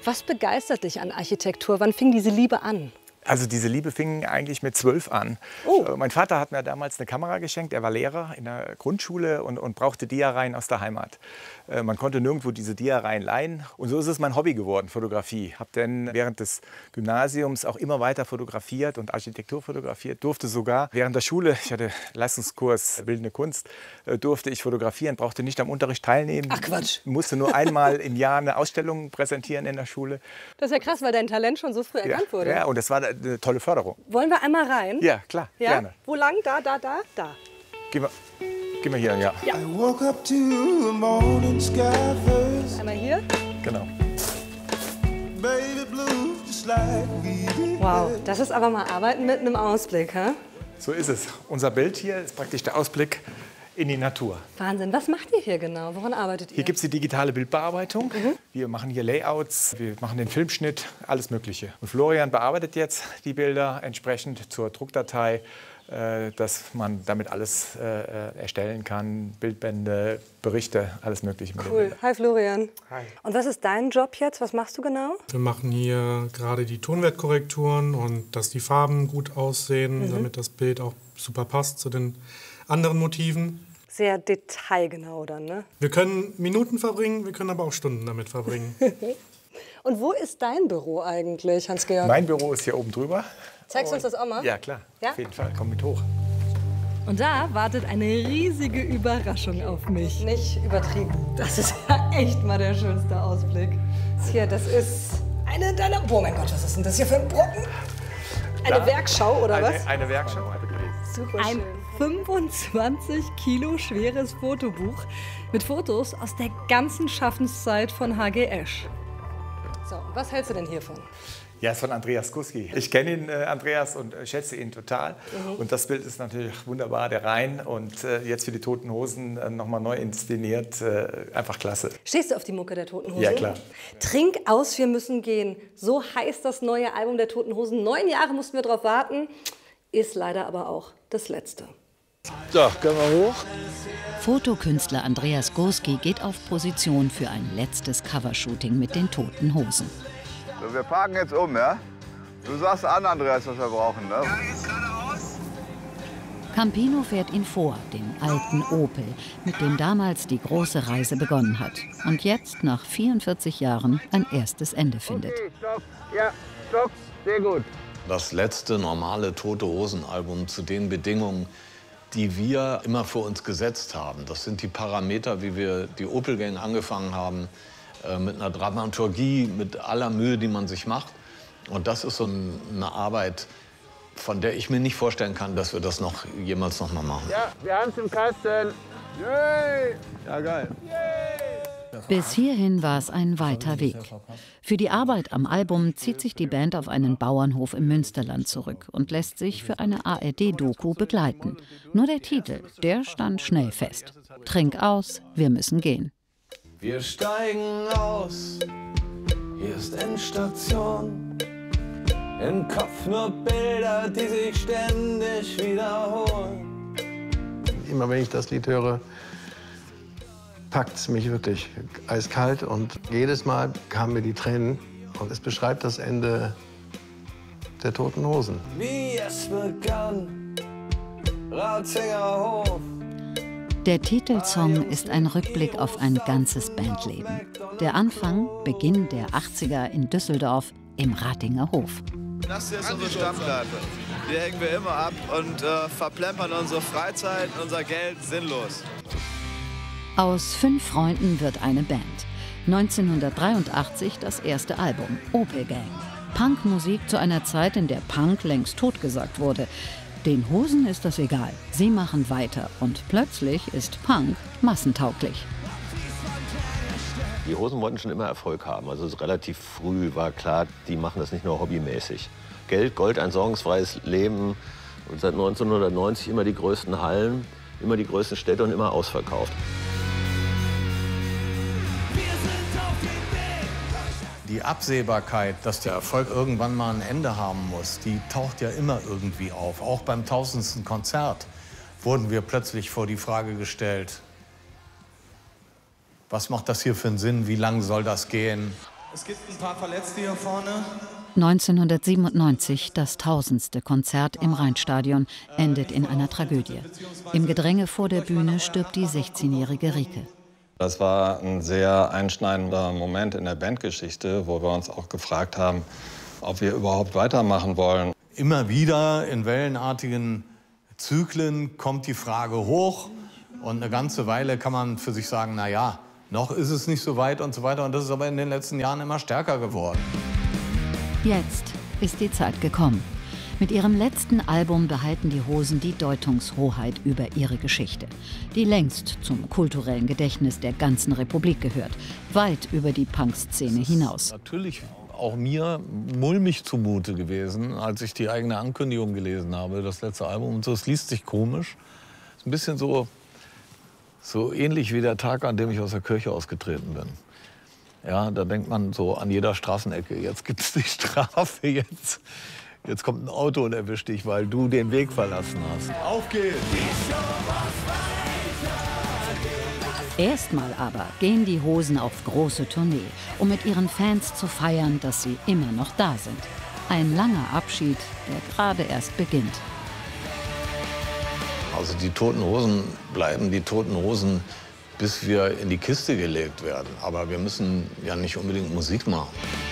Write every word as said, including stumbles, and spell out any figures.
Was begeistert dich an Architektur? Wann fing diese Liebe an? Also diese Liebe fing eigentlich mit zwölf an. Oh. Mein Vater hat mir damals eine Kamera geschenkt. Er war Lehrer in der Grundschule und, und brauchte Diareihen aus der Heimat. Man konnte nirgendwo diese Diareihen leihen. Und so ist es mein Hobby geworden, Fotografie. Habe dann während des Gymnasiums auch immer weiter fotografiert und Architektur fotografiert. Durfte sogar während der Schule, ich hatte Leistungskurs Bildende Kunst, durfte ich fotografieren, brauchte nicht am Unterricht teilnehmen. Ach Quatsch. Musste nur einmal im Jahr eine Ausstellung präsentieren in der Schule. Das ist ja krass, weil dein Talent schon so früh erkannt ja, wurde. Ja, und das war eine tolle Förderung. Wollen wir einmal rein? Ja, klar, Ja? gerne. Wo lang? Da, da, da, da. Gehen wir, gehen wir hier, ja. Ja. Einmal hier. Genau. Wow, das ist aber mal Arbeiten mit einem Ausblick, hä? So ist es. Unser Bild hier ist praktisch der Ausblick in die Natur. Wahnsinn. Was macht ihr hier genau? Woran arbeitet ihr? Hier gibt es die digitale Bildbearbeitung. Mhm. Wir machen hier Layouts, wir machen den Filmschnitt, alles Mögliche. Und Florian bearbeitet jetzt die Bilder entsprechend zur Druckdatei, äh, dass man damit alles äh, erstellen kann. Bildbände, Berichte, alles Mögliche. Mit Cool. Hi Florian. Hi. Und was ist dein Job jetzt? Was machst du genau? Wir machen hier gerade die Tonwertkorrekturen und dass die Farben gut aussehen, mhm. damit das Bild auch super passt zu den anderen Motiven. Sehr detailgenau dann, ne? Wir können Minuten verbringen, wir können aber auch Stunden damit verbringen. Und wo ist dein Büro eigentlich, Hans-Georg? Mein Büro ist hier oben drüber. Zeigst du uns das auch mal? Ja, klar. Ja? Auf jeden Fall. Komm mit hoch. Und da wartet eine riesige Überraschung auf mich. Nicht übertrieben. Das ist ja echt mal der schönste Ausblick. Hier, das ist eine deiner... Oh mein Gott, was ist denn das hier für ein Brocken? Eine Da, Werkschau, oder eine, was? Eine Werkschau. Super schön. Ein fünfundzwanzig Kilo schweres Fotobuch mit Fotos aus der ganzen Schaffenszeit von H G Esch. So, was hältst du denn hiervon? Ja, ist von Andreas Guski. Ich kenne ihn, äh, Andreas, und äh, schätze ihn total. Mhm. Und das Bild ist natürlich wunderbar, der Rhein. Und äh, jetzt für die Toten Hosen äh, nochmal neu inszeniert. Äh, einfach klasse. Stehst du auf die Mucke der Toten Hosen? Ja, klar. Trink aus, wir müssen gehen. So heißt das neue Album der Toten Hosen. Neun Jahre mussten wir drauf warten. Ist leider aber auch das letzte. So, können wir hoch? Fotokünstler Andreas Guski geht auf Position für ein letztes Covershooting mit den Toten Hosen. So, wir parken jetzt um, ja? Du sagst an, Andreas, was wir brauchen, ne? Ja, jetzt geradeaus. Campino fährt ihn vor, den alten Opel, mit dem damals die große Reise begonnen hat. Und jetzt, nach vierundvierzig Jahren, ein erstes Ende findet. Okay, stopp. Ja, stopp. Sehr gut. Das letzte normale Tote-Hosen-Album zu den Bedingungen, die wir immer für uns gesetzt haben. Das sind die Parameter, wie wir die Opel-Gang angefangen haben, äh, mit einer Dramaturgie, mit aller Mühe, die man sich macht. Und das ist so eine Arbeit, von der ich mir nicht vorstellen kann, dass wir das noch jemals noch mal machen. Ja, wir haben es im Kasten. Yay! Ja, geil. Bis hierhin war es ein weiter Weg. Für die Arbeit am Album zieht sich die Band auf einen Bauernhof im Münsterland zurück und lässt sich für eine A R D-Doku begleiten. Nur der Titel, der stand schnell fest. Trink aus, wir müssen gehen. Wir steigen aus, hier ist Endstation. Im Kopf nur Bilder, die sich ständig wiederholen. Immer wenn ich das Lied höre, packt es mich wirklich eiskalt. Und jedes Mal kamen mir die Tränen. Und es beschreibt das Ende der Toten Hosen. Wie es begann, Ratzinger Hof. Der Titelsong ist ein Rückblick auf ein ganzes Bandleben. Der Anfang, Beginn der achtziger in Düsseldorf im Ratinger Hof. Das hier ist unsere Stammkneipe. Hier hängen wir immer ab und äh, verplempern unsere Freizeit, unser Geld sinnlos. Aus fünf Freunden wird eine Band. neunzehnhundertdreiundachtzig das erste Album, Opel Gang. Punkmusik zu einer Zeit, in der Punk längst totgesagt wurde. Den Hosen ist das egal. Sie machen weiter und plötzlich ist Punk massentauglich. Die Hosen wollten schon immer Erfolg haben. Also relativ früh war klar, die machen das nicht nur hobbymäßig. Geld, Gold, ein sorgenfreies Leben. Und seit neunzehnhundertneunzig immer die größten Hallen, immer die größten Städte und immer ausverkauft. Die Absehbarkeit, dass der Erfolg irgendwann mal ein Ende haben muss, die taucht ja immer irgendwie auf. Auch beim tausendsten Konzert wurden wir plötzlich vor die Frage gestellt, was macht das hier für einen Sinn, wie lang soll das gehen? Es gibt ein paar Verletzte hier vorne. neunzehnhundertsiebenundneunzig, das tausendste Konzert im Rheinstadion, endet in einer Tragödie. Im Gedränge vor der Bühne stirbt die sechzehnjährige Rike. Das war ein sehr einschneidender Moment in der Bandgeschichte, wo wir uns auch gefragt haben, ob wir überhaupt weitermachen wollen. Immer wieder in wellenartigen Zyklen kommt die Frage hoch. Und eine ganze Weile kann man für sich sagen, na ja, noch ist es nicht so weit und so weiter. Und das ist aber in den letzten Jahren immer stärker geworden. Jetzt ist die Zeit gekommen. Mit ihrem letzten Album behalten die Hosen die Deutungshoheit über ihre Geschichte, die längst zum kulturellen Gedächtnis der ganzen Republik gehört, weit über die Punk-Szene hinaus. Natürlich auch mir mulmig zumute gewesen, als ich die eigene Ankündigung gelesen habe, das letzte Album. Und so, es liest sich komisch. Ist ein bisschen so, so ähnlich wie der Tag, an dem ich aus der Kirche ausgetreten bin. Ja, da denkt man so an jeder Straßenecke, jetzt gibt es die Strafe, jetzt, jetzt kommt ein Auto und erwischt dich, weil du den Weg verlassen hast. Auf geht's! Erstmal aber gehen die Hosen auf große Tournee, um mit ihren Fans zu feiern, dass sie immer noch da sind. Ein langer Abschied, der gerade erst beginnt. Also die Toten Hosen bleiben die Toten Hosen, bis wir in die Kiste gelegt werden. Aber wir müssen ja nicht unbedingt Musik machen.